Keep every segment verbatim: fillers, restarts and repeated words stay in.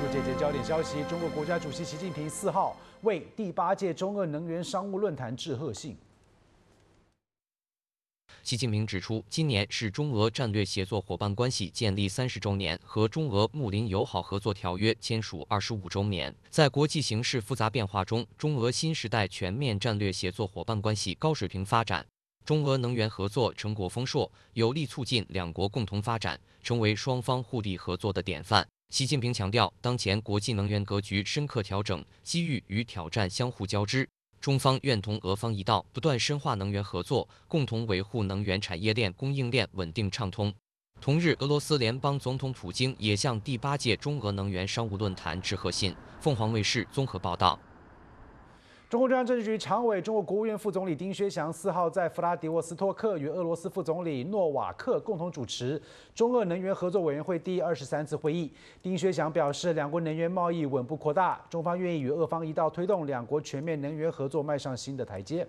入这节焦点消息，中国国家主席习近平四号为第八届中俄能源商务论坛致贺信。 习近平指出，今年是中俄战略协作伙伴关系建立三十周年和中俄睦邻友好合作条约签署二十五周年。在国际形势复杂变化中，中俄新时代全面战略协作伙伴关系高水平发展，中俄能源合作成果丰硕，有力促进两国共同发展，成为双方互利合作的典范。习近平强调，当前国际能源格局深刻调整，机遇与挑战相互交织。中方愿同俄方一道，不断深化能源合作，共同维护能源产业链供应链稳定畅通。同日，俄罗斯联邦总统普京也向第八届中俄能源商务论坛致贺信。凤凰卫视综合报道。 中共中央政治局常委、中国国务院副总理丁薛祥四号在弗拉迪沃斯托克与俄罗斯副总理诺瓦克共同主持中俄能源合作委员会第二十三次会议。丁薛祥表示，两国能源贸易稳步扩大，中方愿意与俄方一道推动两国全面能源合作迈上新的台阶。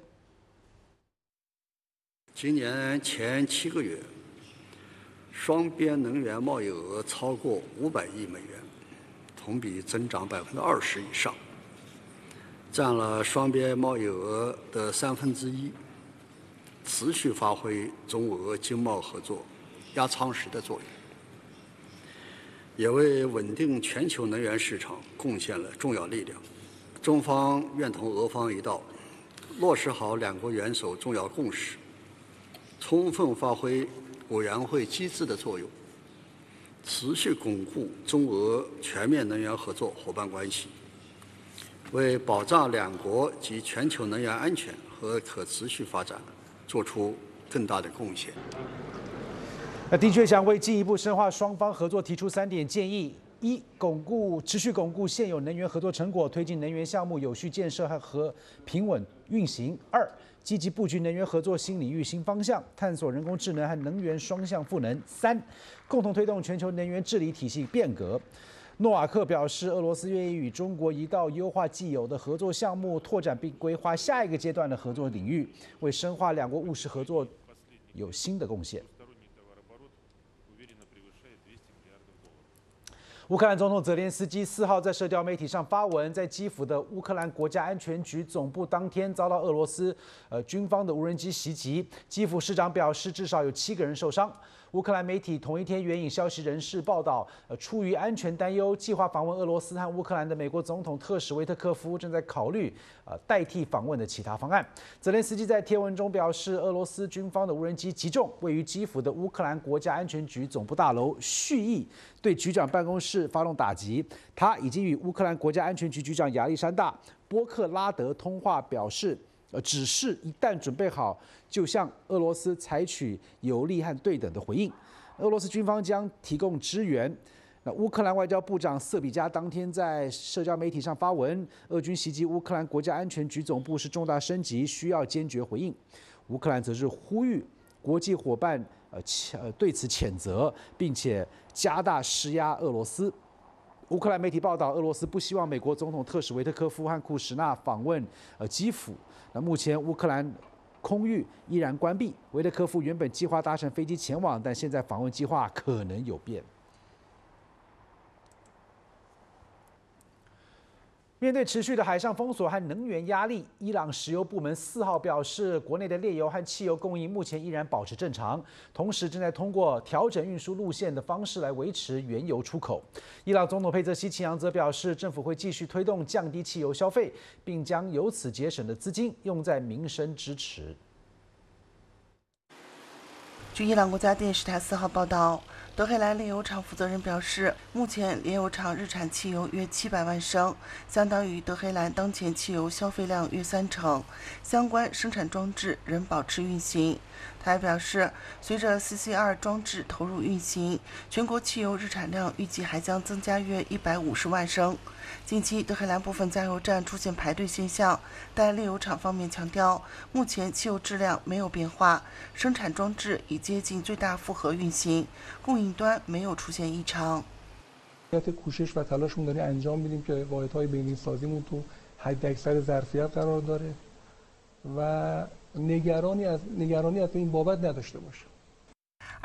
今年前七个月，双边能源贸易额超过五百亿美元，同比增长百分之二十以上。占了双边贸易额的三分之一，持续发挥中俄经贸合作压舱石的作用，也为稳定全球能源市场贡献了重要力量。中方愿同俄方一道，落实好两国元首重要共识，充分发挥委员会机制的作用，持续巩固中俄全面能源合作伙伴关系，为保障两国及全球能源安全和可持续发展做出更大的贡献。 那丁薛祥为进一步深化双方合作提出三点建议：一、巩固持续巩固现有能源合作成果，推进能源项目有序建设和和平稳运行；二、积极布局能源合作新领域新方向，探索人工智能和能源双向赋能；三、共同推动全球能源治理体系变革。诺瓦克表示，俄罗斯愿意与中国一道优化既有的合作项目，拓展并规划下一个阶段的合作领域，为深化两国务实合作有新的贡献。乌克兰总统泽连斯基四号在社交媒体上发文，在基辅的乌克兰国家安全局总部当天遭到俄罗斯呃军方的无人机袭击，基辅市长表示至少有七个人受伤。乌克兰媒体同一天援引消息人士报道，呃，出于安全担忧，计划访问俄罗斯和乌克兰的美国总统特使维特科夫正在考虑呃代替访问的其他方案。泽连斯基在贴文中表示，俄罗斯军方的无人机击中位于基辅的乌克兰国家安全局总部大楼，蓄意对局长办公室发动打击。他已经与乌克兰国家安全局局长亚历山大·波克拉德通话，表示。呃，只是一旦准备好，就向俄罗斯采取有力和对等的回应。俄罗斯军方将提供支援。那乌克兰外交部长瑟比加当天在社交媒体上发文，俄军袭击乌克兰国家安全局总部是重大升级，需要坚决回应。乌克兰则是呼吁国际伙伴呃呃对此谴责，并且加大施压俄罗斯。乌克兰媒体报道，俄罗斯不希望美国总统特使维特科夫和库什纳访问呃基辅。那目前乌克兰空域依然关闭，维特科夫原本计划搭乘飞机前往，但现在访问计划可能有变。面对持续的海上封锁和能源压力，伊朗石油部门四号表示，国内的炼油和汽油供应目前依然保持正常，同时正在通过调整运输路线的方式来维持原油出口。伊朗总统佩泽西奇扬则表示，政府会继续推动降低汽油消费，并将由此节省的资金用在民生支持。 据伊朗国家电视台四号报道，德黑兰炼油厂负责人表示，目前炼油厂日产汽油约七百万升，相当于德黑兰当前汽油消费量约三成，相关生产装置仍保持运行。他还表示，随着 C C 二 装置投入运行，全国汽油日产量预计还将增加约一百五十万升。近期，德黑兰部分加油站出现排队现象，但炼油厂方面强调，目前汽油质量没有变化，生产装置已接近最大负荷运行，供应端没有出现异常。 کوشش و تلاشمون داریم انجام میدیم که واحدهای بینی سازیمون تو حداکثر ظرفیت قرار داره و نگرانی از نگرانی از این بابت نداشته باشه.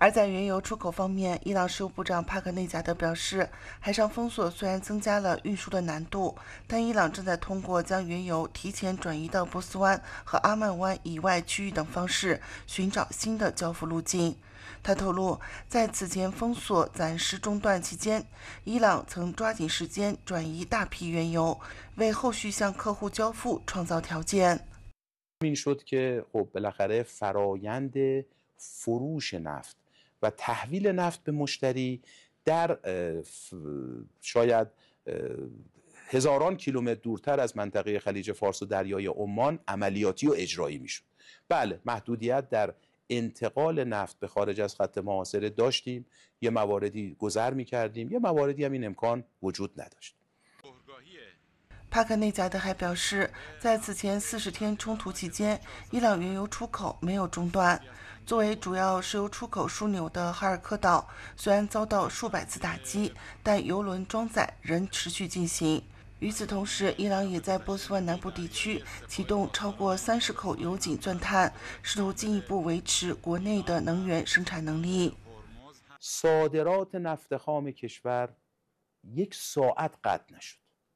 而在原油出口方面，伊朗石油部长帕克内贾德表示，海上封锁虽然增加了运输的难度，但伊朗正在通过将原油提前转移到波斯湾和阿曼湾以外区域等方式寻找新的交付路径。他透露，在此前封锁暂时中断期间，伊朗曾抓紧时间转移大批原油，为后续向客户交付创造条件。 این شد که خب بالاخره فرایند فروش نفت و تحویل نفت به مشتری در شاید هزاران کیلومتر دورتر از منطقه خلیج فارس و دریای عمان عملیاتی و اجرایی میشد. بله، محدودیت در انتقال نفت به خارج از خط محاصره داشتیم، یه مواردی گذر میکردیم، یه مواردی هم این امکان وجود نداشت. 帕克内贾德还表示，在此前四十天冲突期间，伊朗原油出口没有中断。作为主要石油出口枢纽的哈尔科岛，虽然遭到数百次打击，但油轮装载仍持续进行。与此同时，伊朗也在波斯湾南部地区启动超过三十口油井钻探，试图进一步维持国内的能源生产能力。 صادرات نفت خام کشور یک ساعت قطع نشد.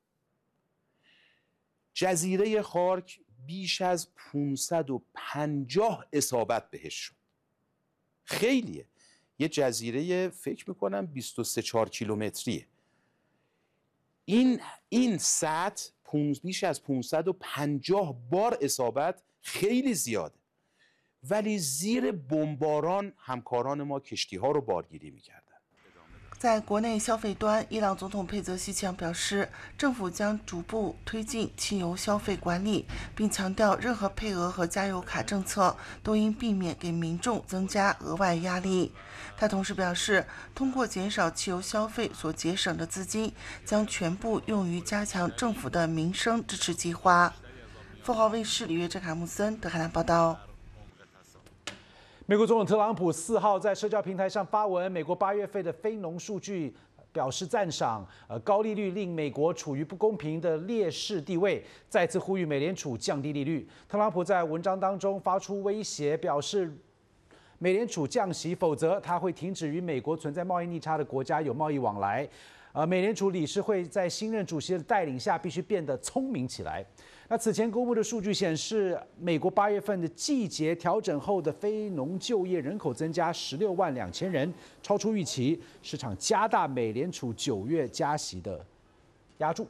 جزیره خارک بیش از پانصد و پنجاه اصابت بهش شد. خیلیه. یه جزیره فکر میکنم بیست و سه چهار کیلومتریه. این این سطح بیش از پانصد و پنجاه بار اصابت خیلی زیاده. ولی زیر بمباران همکاران ما کشتی ها رو بارگیری میکردن. 在国内消费端，伊朗总统佩泽西强表示，政府将逐步推进汽油消费管理，并强调任何配额和加油卡政策都应避免给民众增加额外压力。他同时表示，通过减少汽油消费所节省的资金，将全部用于加强政府的民生支持计划。凤凰卫视李月珍、卡木森德黑兰报道。 美国总统特朗普四号在社交平台上发文，美国八月份的非农数据表示赞赏。呃，高利率令美国处于不公平的劣势地位，再次呼吁美联储降低利率。特朗普在文章当中发出威胁，表示美联储降息，否则他会停止与美国存在贸易逆差的国家有贸易往来。呃，美联储理事会在新任主席的带领下，必须变得聪明起来。 那此前公布的数据显示，美国八月份的季节调整后的非农就业人口增加十六万两千人，超出预期，市场加大美联储九月加息的压注。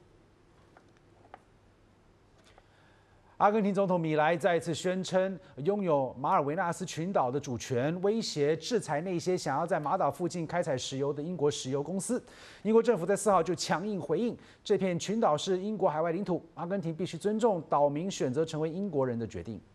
阿根廷总统米莱再次宣称拥有马尔维纳斯群岛的主权，威胁制裁那些想要在马岛附近开采石油的英国石油公司。英国政府在四号就强硬回应，这片群岛是英国海外领土，阿根廷必须尊重岛民选择成为英国人的决定。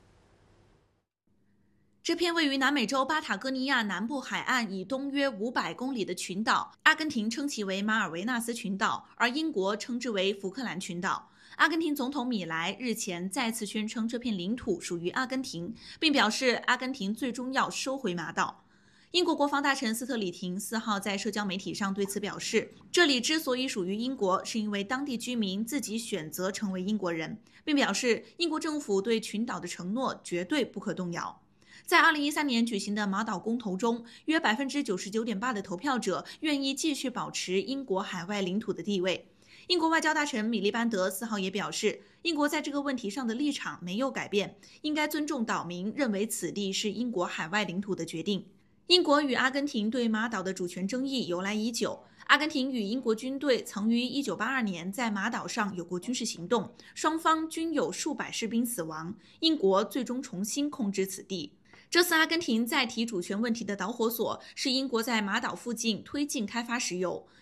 这片位于南美洲巴塔哥尼亚南部海岸以东约五百公里的群岛，阿根廷称其为马尔维纳斯群岛，而英国称之为福克兰群岛。阿根廷总统米莱日前再次宣称这片领土属于阿根廷，并表示阿根廷最终要收回马岛。英国国防大臣斯特里廷四号在社交媒体上对此表示，这里之所以属于英国，是因为当地居民自己选择成为英国人，并表示英国政府对群岛的承诺绝对不可动摇。 在二零一三年举行的马岛公投中，约百分之九十九点八的投票者愿意继续保持英国海外领土的地位。英国外交大臣米利班德四号也表示，英国在这个问题上的立场没有改变，应该尊重岛民认为此地是英国海外领土的决定。英国与阿根廷对马岛的主权争议由来已久，阿根廷与英国军队曾于一九八二年在马岛上有过军事行动，双方均有数百士兵死亡，英国最终重新控制此地。 这次阿根廷再提主权问题的导火索是英国在马岛附近推进开发石油。